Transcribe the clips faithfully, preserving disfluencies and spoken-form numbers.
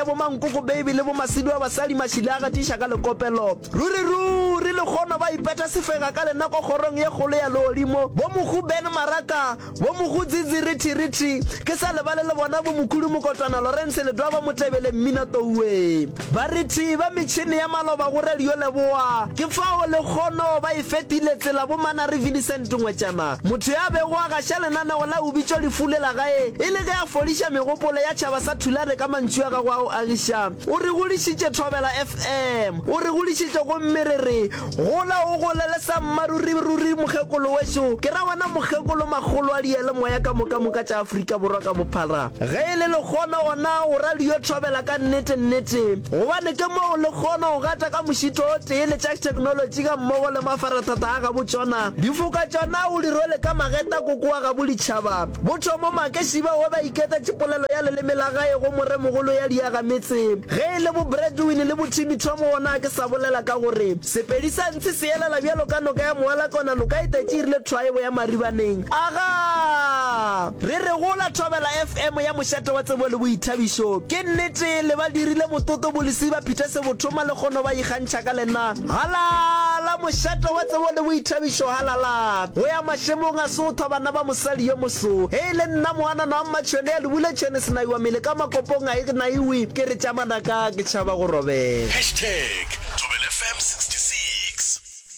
ya bo Mankoko baby le bo Masidi wa basali mashila ga tisha ka lekopelo ruri ruri le khona ba ipeta sefega ka lena go gorong ye gole ya lolimo bo Mogu Ben Maraka bo Mogu Dziziriti riti ke sa le bale le bona bo Mokulu Mokotwana Lawrence le dwa ba Motebele Minatowe ba riti ba mitšhini ya maloba go radio le boa ke fao le khono ba ifetile tsela bo Manari Vincent Ngwetjana motho ya be go ga shalena na wala u bitso le fulela gae ile ga ya folisha megopolo ya tšhaba sa thulare ka mantšhu ga go a agisha o re go lišitše Thobela F M o re go lišitše go mmerere gola o golele sa mmaruri ruri mokgekolo wešo ke ra wana mokgekolo magolo a diele moya ka moka moka tša Afrika Borwa ka bophara ge ile le kgona gona o radio Thobela ka nnete nnete gobane ke mo le kgona go gata ka mošito o tee le tša technology ka mmogo le mafaratata a ga botšona difoka tšona o di role ka mageta kokoa ga bolitšhaba botho mo makesiba o ba iketa tšipolelo ya leleme la gae go moremogolo ya diaga metse ge ile bo Breadwin le bo Timmy Thomo ona ke sa bolela ka gore sepedi sa ntse se elela bjalo ka noka ya moala kona noka ite irile tshwaebo ya maribaneng aga re re gola Thobela F M ya mošate wa tsebo le boithabišo ke nnete le ba dirile mototo bolisiba Peter se bothoma le kgono ba ikgantšha ka lena halala mošate wa tsebo le boithabišo halala go ya mašemong a sotho bana ba mosadi yo moso he le nna moana na matšhone ya lebule tšhene senaiwa mele ka makopong a e naiwe ke re tšamana ka ke tšhaba go robela hashtag Thobela F M sixty-six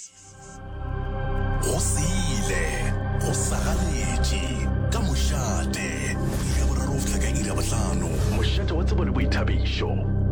go sile go sagaletše ka mošate ya boraro o fihla ka iri ya bohlano mošate wa tsebo le boithabišo